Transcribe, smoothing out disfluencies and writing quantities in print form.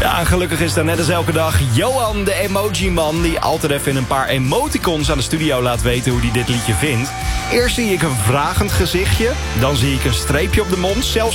Ja, en gelukkig is daar net als elke dag Johan, de emoji-man, die altijd even in een paar emoticons aan de studio laat weten hoe hij dit liedje vindt. Eerst zie ik een vragend gezichtje, dan zie ik een streepje op de mond, zelfs